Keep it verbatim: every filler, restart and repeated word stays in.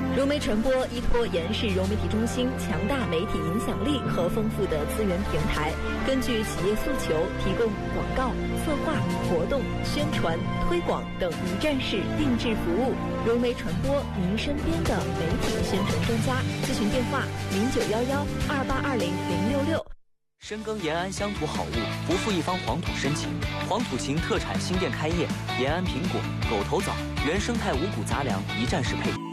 融媒传播依托延市融媒体中心强大媒体影响力和丰富的资源平台，根据企业诉求，提供广告、策划、活动、宣传、推广等一站式定制服务。融媒传播，您身边的媒体宣传专家。咨询电话：零九幺幺二八二零零六六。 深耕延安乡土好物，不负一方黄土深情。黄土情特产新店开业，延安苹果、狗头枣、原生态五谷杂粮一站式配。